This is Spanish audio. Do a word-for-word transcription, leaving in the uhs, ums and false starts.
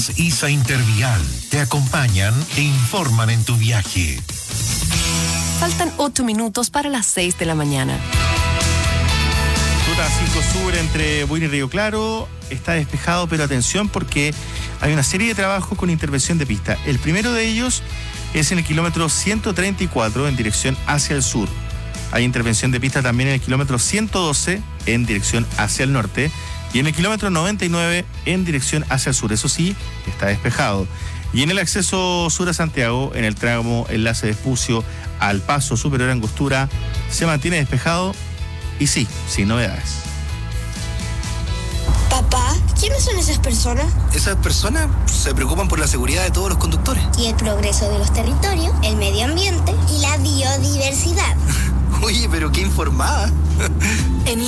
Aguas Isa Intervial te acompañan e informan en tu viaje. Faltan ocho minutos para las seis de la mañana. Ruta cinco Sur entre Buin y Río Claro está despejado, pero atención porque hay una serie de trabajos con intervención de pista. El primero de ellos es en el kilómetro ciento treinta y cuatro en dirección hacia el sur. Hay intervención de pista también en el kilómetro ciento doce en dirección hacia el norte y en el kilómetro noventa y nueve en dirección hacia el sur. Eso sí, está despejado. Y en el acceso sur a Santiago, en el tramo enlace de Espucio al Paso Superior Angostura, se mantiene despejado y sí, sin novedades. Papá, ¿quiénes son esas personas? Esas personas se preocupan por la seguridad de todos los conductores. Y el progreso de los territorios, el medio ambiente y la biodiversidad. Oye, pero qué informada.